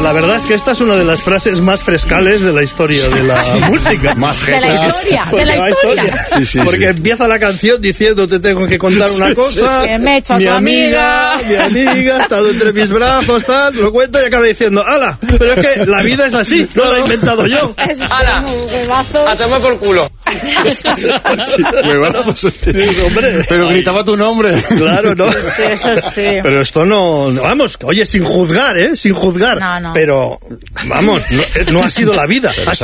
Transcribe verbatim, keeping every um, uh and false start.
la verdad es que esta es una de las frases más frescales de la historia de la música. Más De la historia, de la historia. Sí, sí, Porque sí. empieza la canción diciendo te tengo que contar una cosa. Que me he hecho a mi tu amiga, amiga. mi amiga, ha estado entre mis brazos, tal, lo cuenta y acaba diciendo, ¡hala! Pero es que la vida es así, no la he inventado yo. ¡Hala! ¡A tomar por culo! Sí, huevazos. Sí, hombre. Pero gritaba tu nombre. Claro, ¿no? Sí, eso sí. Pero esto no, no, vamos, oye, sin juzgar, ¿eh? Sin juzgar. No, no. Pero, vamos, no, no ha sido la vida. Ha